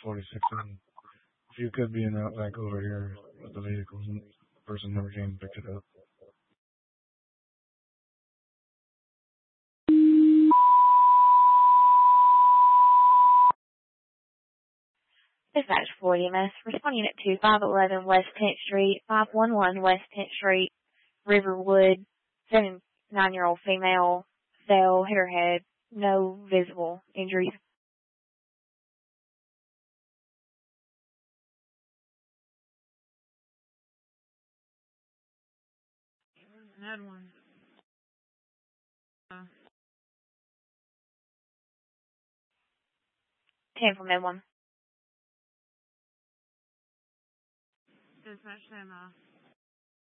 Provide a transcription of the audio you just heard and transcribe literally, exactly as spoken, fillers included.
forty-six. And if you could be in that, like, over here with the vehicles, and the person never came and picked it up. Dispatch for E M S, responding at two five eleven West tenth Street, five one one West tenth Street, Riverwood, seventy-nine-year-old female, fell, hit her head, no visible injuries. I had one. Uh, ten from M one. dispatch them, uh,